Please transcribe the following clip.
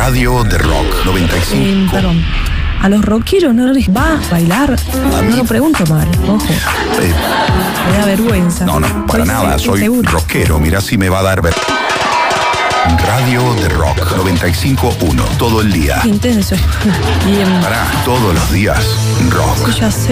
Radio de Rock 95. Perdón. A los rockeros no les va a bailar. No lo pregunto mal, ojo. Me da vergüenza. No, para nada. Soy rockero. Mirá si me va a dar Radio de Rock 95.1. Todo el día. Intenso. Pará, todos los días. Rock. Ya sé.